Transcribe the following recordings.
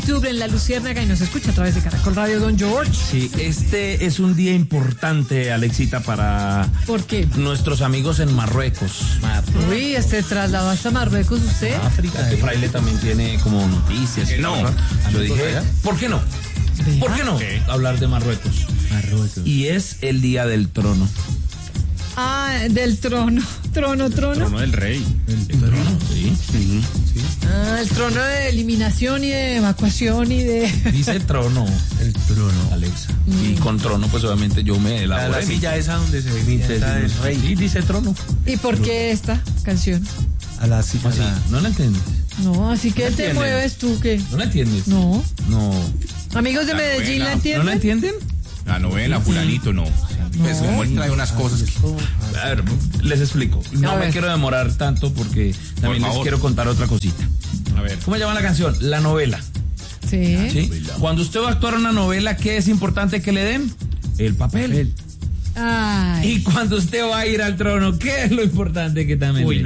En La Luciérnaga y nos escucha a través de Caracol Radio, don George. Sí, este es un día importante, Alexita, para ¿Por qué? nuestros amigos en Marruecos. Uy, trasladó hasta Marruecos usted. África, que Fraile también tiene como noticias. No, yo dije, ¿por qué no? ¿Por qué no? Hablar de Marruecos. Y es el día del trono. Ah, del trono. Trono. Trono del rey. El trono, sí. Ah, el trono de eliminación y de evacuación y de... Dice trono. El trono, Alexa. Y con trono, pues obviamente yo me elaboro. La silla esa donde se ve el rey. Sí, dice trono. ¿Y por qué esta canción? a la silla. ¿No la entiendes? No, así que ¿No te entiendes? mueves tú, ¿qué? ¿No la entiendes? No. Amigos de La Medellín, novela. ¿la entienden? ¿No la entienden? La novela, fulanito, no. Pues como él trae unas cosas que... A ver, les explico. No A me ver. quiero demorar tanto porque también les favor. quiero contar otra cosita. A ver. ¿Cómo se llama la canción? La novela. Sí. ¿Sí? Cuando usted va a actuar una novela, ¿qué es importante que le den? El papel. Ay. Y cuando usted va a ir al trono, ¿qué es lo importante que también le den?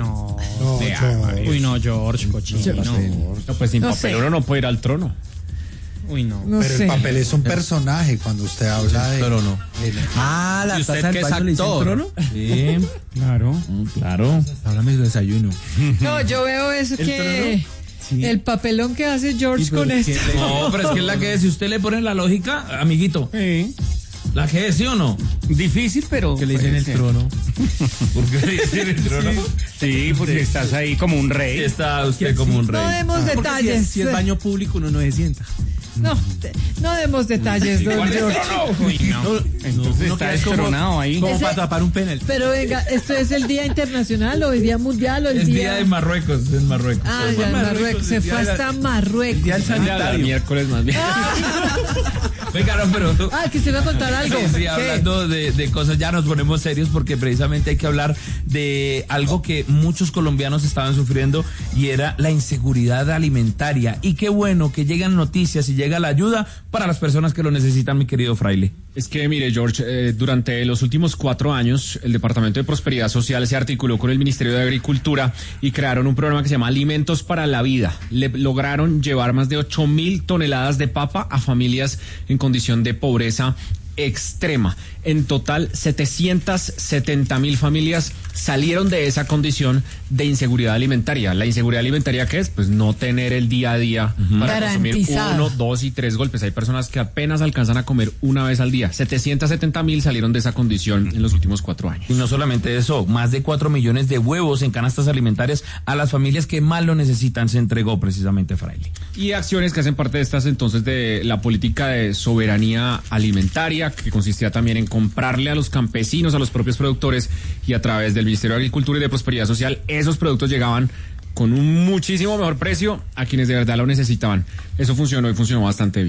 Uy, no, George, cochino. No, pues sin No papel sé. uno no puede ir al trono. Uy, no. No Pero sé. el papel es un personaje cuando usted habla de... Pero no. La ¿Y usted taza qué del es baño le dicen actor? trono. Sí, Claro. claro. Háblame de desayuno. No, yo veo eso que... Sí. El papelón que hace George ¿Y por con qué esto. le- No, pero es que es la que es. Si usted le pone la lógica, amiguito, Sí. la que es, ¿sí o no? Difícil, pero... Que le dicen puede el ser. trono. ¿Por qué le dicen el trono? Sí, porque estás ahí como un rey. Está usted como un rey. No demos Porque detalles. si es baño público uno no se sienta. No demos detalles, don ¿Cuál es George. trono? Uy, no. Entonces Uno está queda como- destronado ahí. Como Ese- para tapar un penal. Pero venga, ¿esto es el Día Internacional o el Día Mundial o el Es día...? día de Marruecos, en Marruecos. Ah, ya, en Marruecos. Se fue hasta Marruecos. Día del Voy a hablar sanitario. miércoles más bien. Venga, no, pero... Ah, que se va a contar algo. Sí, ¿Qué? hablando de cosas, ya nos ponemos serios porque precisamente hay que hablar de algo que muchos colombianos estaban sufriendo y era la inseguridad alimentaria. Y qué bueno que llegan noticias y llega la ayuda para las personas que lo necesitan, mi querido Fraile. Es que, mire, George, durante los últimos 4 años, el Departamento de Prosperidad Social se articuló con el Ministerio de Agricultura y crearon un programa que se llama Alimentos para la Vida. Lograron llevar más de 8.000 toneladas de papa a familias en condición de pobreza extrema. En total, 770.000 familias salieron de esa condición de inseguridad alimentaria. ¿La inseguridad alimentaria qué es? Pues no tener el día a día para consumir Garantizado. 1, 2 y 3 golpes. Hay personas que apenas alcanzan a comer una vez al día. 770.000 salieron de esa condición en los últimos 4 años. Y no solamente eso, más de 4 millones de huevos en canastas alimentarias a las familias que más lo necesitan se entregó precisamente Fraile. Y acciones que hacen parte de estas entonces de la política de soberanía alimentaria, que consistía también en comprarle a los campesinos, a los propios productores, y a través del Ministerio de Agricultura y de Prosperidad Social, esos productos llegaban con un muchísimo mejor precio a quienes de verdad lo necesitaban. Eso funcionó y funcionó bastante bien.